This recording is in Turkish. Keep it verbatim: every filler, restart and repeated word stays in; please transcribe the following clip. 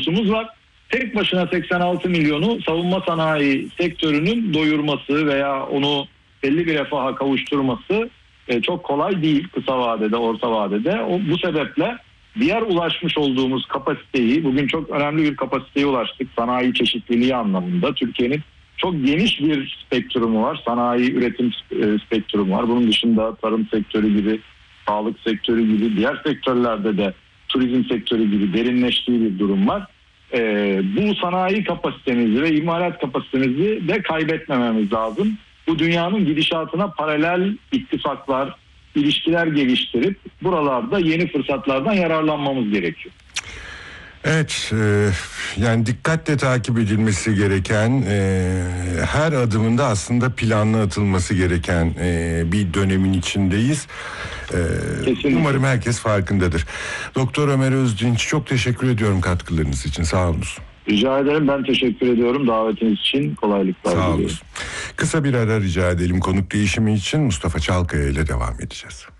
nüfusumuz var. Tek başına seksen altı milyonu savunma sanayi sektörünün doyurması veya onu belli bir refaha kavuşturması e, çok kolay değil kısa vadede, orta vadede. O, bu sebeple diğer ulaşmış olduğumuz kapasiteyi, bugün çok önemli bir kapasiteye ulaştık sanayi çeşitliliği anlamında. Türkiye'nin çok geniş bir spektrumu var. Sanayi üretim spektrumu var. Bunun dışında tarım sektörü gibi, sağlık sektörü gibi, diğer sektörlerde de turizm sektörü gibi derinleştiği bir durum var. Ee, bu sanayi kapasitemizi ve imalat kapasitemizi de kaybetmememiz lazım. Bu dünyanın gidişatına paralel ittifaklar, ilişkiler geliştirip buralarda yeni fırsatlardan yararlanmamız gerekiyor. Evet, e, yani dikkatle takip edilmesi gereken, e, her adımında aslında planlı atılması gereken e, bir dönemin içindeyiz. E, umarım herkes farkındadır. Doktor Ömer Özdinç, çok teşekkür ediyorum katkılarınız için. Sağ olun. Rica ederim. Ben teşekkür ediyorum davetiniz için. Kolaylıklar diliyorum. Sağ olun. Kısa bir ara rica edelim. Konuk değişimi için Mustafa Çalkaya ile devam edeceğiz.